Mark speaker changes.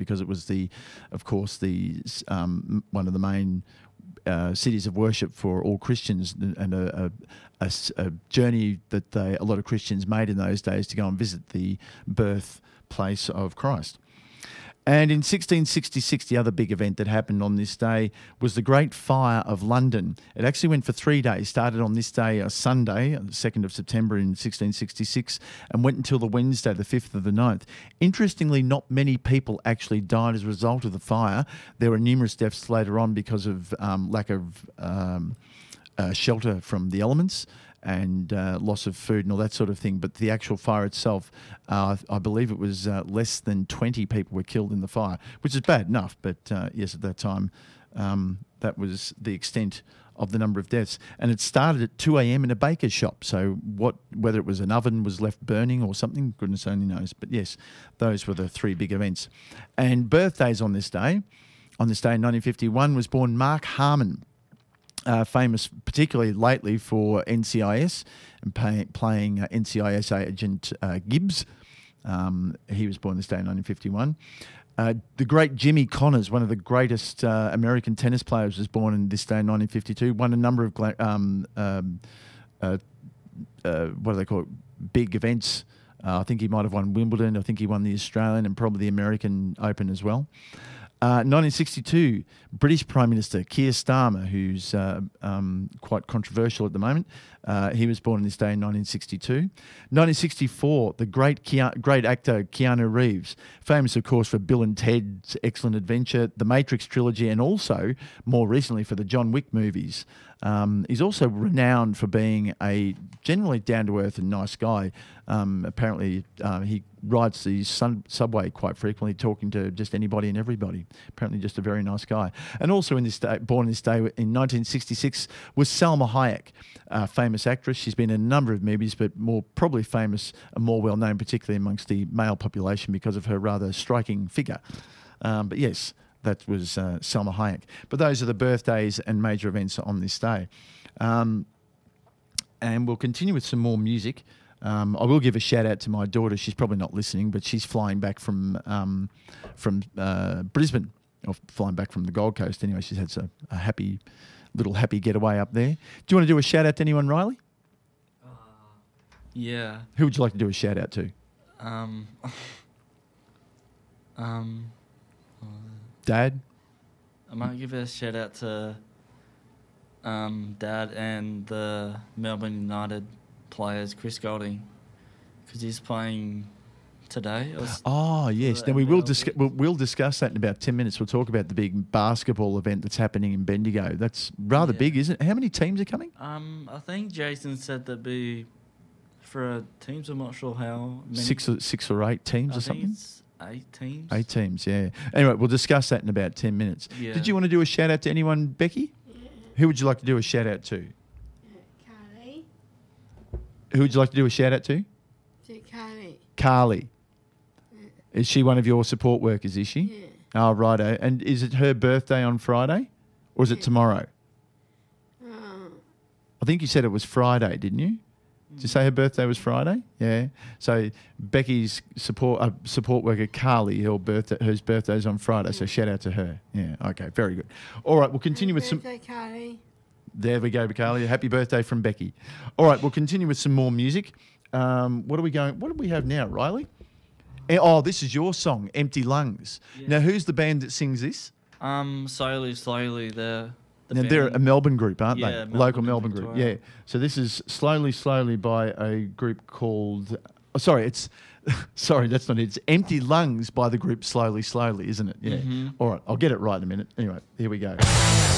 Speaker 1: because it was of course, one of the main cities of worship for all Christians, and a journey that a lot of Christians made in those days to go and visit the birthplace of Christ. And in 1666, the other big event that happened on this day was the Great Fire of London. It actually went for 3 days, started on this day, a Sunday, the 2nd of September in 1666, and went until the Wednesday, the 5th of the 9th. Interestingly, not many people actually died as a result of the fire. There were numerous deaths later on because of lack of shelter from the elements and loss of food and all that sort of thing. But the actual fire itself, I believe it was less than 20 people were killed in the fire, which is bad enough. But yes, at that time, that was the extent of the number of deaths. And it started at 2 a.m. in a baker's shop. So whether it was an oven was left burning or something, goodness only knows. But yes, those were the 3 big events. And birthdays on this day. On this day in 1951 was born Mark Harmon. Famous particularly lately for NCIS and playing NCIS agent Gibbs. He was born this day in 1951. The great Jimmy Connors, one of the greatest American tennis players, was born in this day in 1952. Won a number of what do they call it? Big events. I think he might have won Wimbledon. I think he won the Australian and probably the American Open as well. 1962, British Prime Minister Keir Starmer, who's quite controversial at the moment. He was born on this day in 1962. 1964, the great actor Keanu Reeves, famous, of course, for Bill and Ted's Excellent Adventure, the Matrix trilogy, and also, more recently, for the John Wick movies. He's also renowned for being a generally down-to-earth and nice guy. Apparently, he rides the subway quite frequently, talking to just anybody and everybody. Apparently just a very nice guy. And also born in this day in 1966 was Salma Hayek, a famous actress. She's been in a number of movies, but more probably famous and more well-known, particularly amongst the male population, because of her rather striking figure. But yes, that was Salma Hayek. But those are the birthdays and major events on this day. And we'll continue with some more music. I will give a shout out to my daughter. She's probably not listening, but she's flying back from Brisbane, or flying back from the Gold Coast. Anyway, she's had a happy getaway up there. Do you want to do a shout out to anyone, Riley?
Speaker 2: Yeah.
Speaker 1: Who would you like to do a shout out to? Dad?
Speaker 2: I might give a shout out to Dad and the Melbourne United players, Chris Golding, because he's playing today.
Speaker 1: Oh, yes. Now, we'll discuss that in about 10 minutes. We'll talk about the big basketball event that's happening in Bendigo. That's rather big, isn't it? How many teams are coming?
Speaker 2: I think Jason said there'd be, for teams, I'm not sure how many.
Speaker 1: Six or 8 teams or something?
Speaker 2: It's 8 teams.
Speaker 1: 8 teams, yeah. Anyway, we'll discuss that in about 10 minutes.
Speaker 2: Yeah.
Speaker 1: Did you want to do a shout out to anyone, Becky?
Speaker 3: Yeah.
Speaker 1: Who would you like to do a shout out to?
Speaker 3: Carly.
Speaker 1: Who would you like to do a shout out to?
Speaker 3: Carly.
Speaker 1: Carly. Is she one of your support workers, is she?
Speaker 3: Yeah.
Speaker 1: Oh, righto. And is it her birthday on Friday? Or is it tomorrow? I think you said it was Friday, didn't you? Did you say her birthday was Friday? Yeah. So Becky's support worker, Carly, whose birthday is on Friday, so shout out to her. Yeah, okay, very good. All right, we'll continue with some...
Speaker 3: Happy birthday, Carly.
Speaker 1: There we go, Carly. Happy birthday from Becky. All right, we'll continue with some more music. What do we have now, Riley? Oh, this is your song, Empty Lungs. Yeah. Now, who's the band that sings this?
Speaker 2: Slowly,
Speaker 1: they're a Melbourne group, aren't they? Local Melbourne group,
Speaker 2: Victoria.
Speaker 1: yeah. So this is Slowly by a group called... sorry, that's not it. It's Empty Lungs by the group Slowly, isn't it? Yeah.
Speaker 2: Mm-hmm.
Speaker 1: All right, I'll get it right in a minute. Anyway, here we go.